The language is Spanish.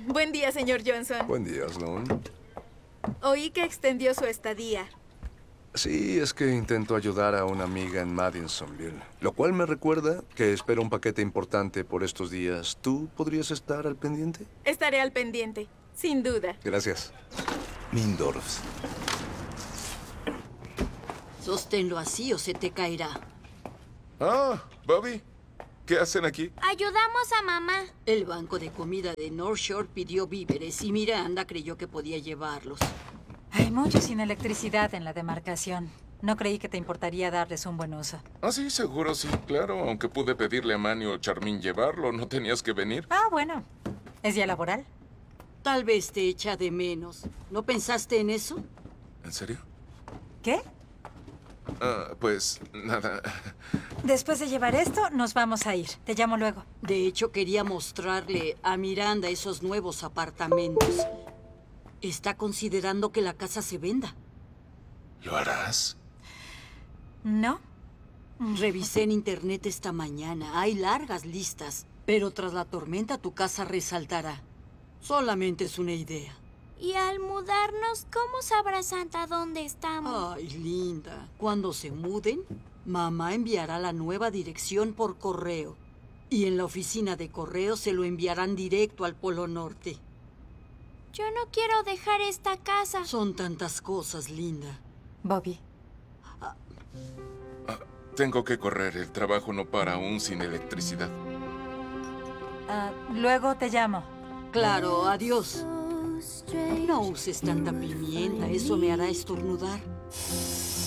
Buen día, señor Johnson. Buen día, Sloan. Oí que extendió su estadía. Sí, es que intento ayudar a una amiga en Madisonville, lo cual me recuerda que espero un paquete importante por estos días. ¿Tú podrías estar al pendiente? Estaré al pendiente, sin duda. Gracias. Mindorfs. Sosténlo así o se te caerá. Ah, Bobby. ¿Qué hacen aquí? Ayudamos a mamá. El banco de comida de North Shore pidió víveres y Miranda creyó que podía llevarlos. Hay mucho sin electricidad en la demarcación. No creí que te importaría darles un buen uso. Ah, sí, seguro sí, claro. Aunque pude pedirle a Manny o Charmín llevarlo, ¿no tenías que venir? Ah, bueno. ¿Es día laboral? Tal vez te echa de menos. ¿No pensaste en eso? ¿En serio? ¿Qué? Pues nada. Después de llevar esto, nos vamos a ir. Te llamo luego. De hecho, quería mostrarle a Miranda esos nuevos apartamentos. Está considerando que la casa se venda. ¿Lo harás? ¿No? Revisé en internet esta mañana. Hay largas listas. Pero tras la tormenta tu casa resaltará. Solamente es una idea. Y al mudarnos, ¿cómo sabrá Santa dónde estamos? Ay, linda. Cuando se muden, mamá enviará la nueva dirección por correo. Y en la oficina de correo se lo enviarán directo al Polo Norte. Yo no quiero dejar esta casa. Son tantas cosas, linda. Bobby. Tengo que correr. El trabajo no para aún sin electricidad. Luego te llamo. Claro, adiós. No uses tanta pimienta, eso me hará estornudar.